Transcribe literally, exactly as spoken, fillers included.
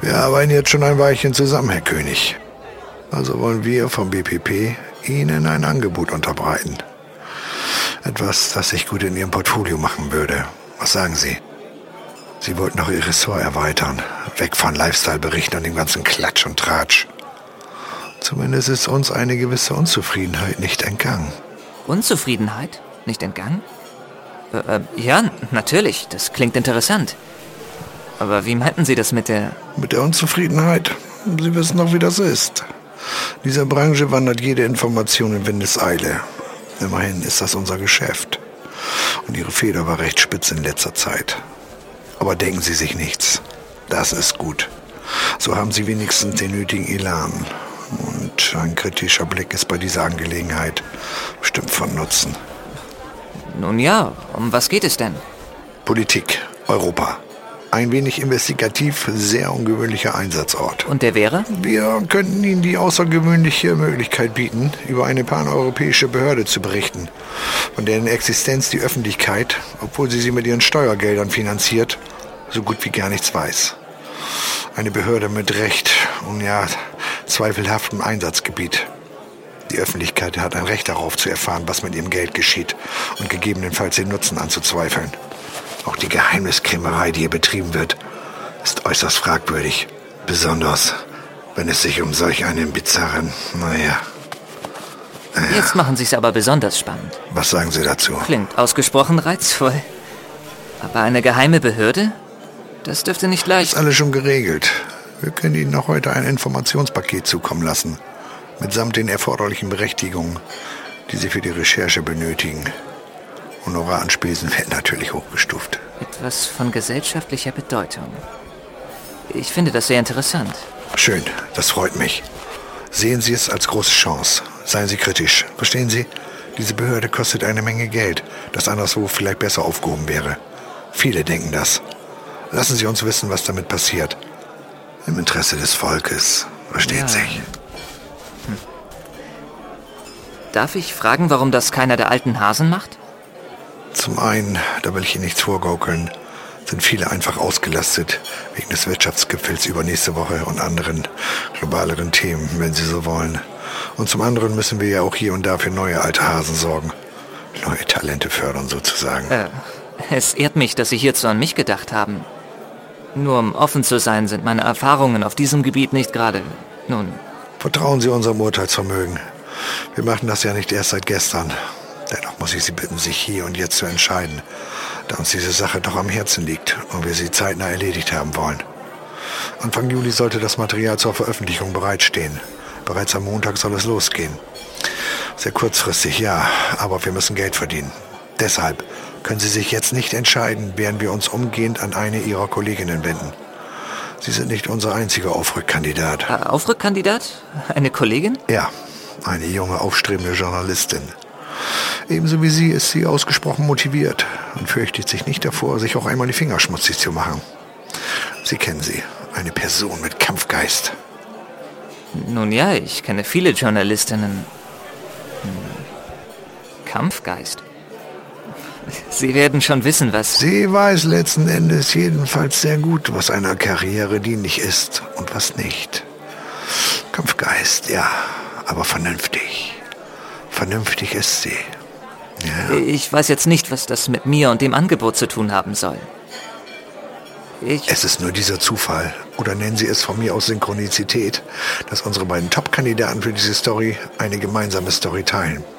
Wir arbeiten jetzt schon ein Weilchen zusammen, Herr König. Also wollen wir vom B P P Ihnen ein Angebot unterbreiten. Etwas, das sich gut in Ihrem Portfolio machen würde. Was sagen Sie? Sie wollten auch Ihr Ressort erweitern. Weg von Lifestyle-Berichten und dem ganzen Klatsch und Tratsch. Zumindest ist uns eine gewisse Unzufriedenheit nicht entgangen. Unzufriedenheit? Nicht entgangen? Äh, äh, ja, natürlich. Das klingt interessant. Aber wie meinten Sie das mit der... Mit der Unzufriedenheit? Sie wissen doch, wie das ist. In dieser Branche wandert jede Information in Windeseile. Immerhin ist das unser Geschäft. Und Ihre Feder war recht spitz in letzter Zeit. Aber denken Sie sich nichts. Das ist gut. So haben Sie wenigstens den nötigen Elan. Und ein kritischer Blick ist bei dieser Angelegenheit bestimmt von Nutzen. Nun ja, um was geht es denn? Politik, Europa. Ein wenig investigativ, sehr ungewöhnlicher Einsatzort. Und der wäre? Wir könnten Ihnen die außergewöhnliche Möglichkeit bieten, über eine paneuropäische Behörde zu berichten, von deren Existenz die Öffentlichkeit, obwohl sie sie mit ihren Steuergeldern finanziert, so gut wie gar nichts weiß. Eine Behörde mit recht und ja, zweifelhaftem Einsatzgebiet. Die Öffentlichkeit hat ein Recht darauf zu erfahren, was mit ihrem Geld geschieht und gegebenenfalls den Nutzen anzuzweifeln. Auch die Geheimniskrämerei, die hier betrieben wird, ist äußerst fragwürdig. Besonders, wenn es sich um solch einen bizarren, naja... naja. Jetzt machen Sie es aber besonders spannend. Was sagen Sie dazu? Klingt ausgesprochen reizvoll. Aber eine geheime Behörde? Das dürfte nicht leicht... Ist alles schon geregelt. Wir können Ihnen noch heute ein Informationspaket zukommen lassen. Mitsamt den erforderlichen Berechtigungen, die Sie für die Recherche benötigen. Honoraranspesen werden natürlich hochgestuft. Etwas von gesellschaftlicher Bedeutung. Ich finde das sehr interessant. Schön, das freut mich. Sehen Sie es als große Chance. Seien Sie kritisch. Verstehen Sie? Diese Behörde kostet eine Menge Geld, das anderswo vielleicht besser aufgehoben wäre. Viele denken das. Lassen Sie uns wissen, was damit passiert. Im Interesse des Volkes. Versteht Ja. sich. Hm. Darf ich fragen, warum das keiner der alten Hasen macht? Zum einen, da will ich Ihnen nichts vorgaukeln, sind viele einfach ausgelastet wegen des Wirtschaftsgipfels übernächste Woche und anderen globaleren Themen, wenn Sie so wollen. Und zum anderen müssen wir ja auch hier und da für neue alte Hasen sorgen. Neue Talente fördern sozusagen. Äh, es ehrt mich, dass Sie hierzu an mich gedacht haben. Nur um offen zu sein, sind meine Erfahrungen auf diesem Gebiet nicht gerade... Nun... Vertrauen Sie unserem Urteilsvermögen. Wir machen das ja nicht erst seit gestern. Dennoch muss ich Sie bitten, sich hier und jetzt zu entscheiden, da uns diese Sache doch am Herzen liegt und wir sie zeitnah erledigt haben wollen. Anfang Juli sollte das Material zur Veröffentlichung bereitstehen. Bereits am Montag soll es losgehen. Sehr kurzfristig, ja, aber wir müssen Geld verdienen. Deshalb können Sie sich jetzt nicht entscheiden, während wir uns umgehend an eine Ihrer Kolleginnen wenden. Sie sind nicht unser einziger Aufrückkandidat. Äh, Aufrückkandidat? Eine Kollegin? Ja, eine junge, aufstrebende Journalistin. Ebenso wie Sie ist sie ausgesprochen motiviert und fürchtet sich nicht davor, sich auch einmal die Finger schmutzig zu machen. Sie kennen sie, eine Person mit Kampfgeist. Nun ja, ich kenne viele Journalistinnen. Hm. Kampfgeist. Sie werden schon wissen, was... Sie weiß letzten Endes jedenfalls sehr gut, was einer Karriere dienlich ist und was nicht. Kampfgeist, ja, aber vernünftig. Vernünftig ist sie. Ja. Ich weiß jetzt nicht, was das mit mir und dem Angebot zu tun haben soll. Ich... Es ist nur dieser Zufall, oder nennen Sie es von mir aus Synchronizität, dass unsere beiden Top-Kandidaten für diese Story eine gemeinsame Story teilen.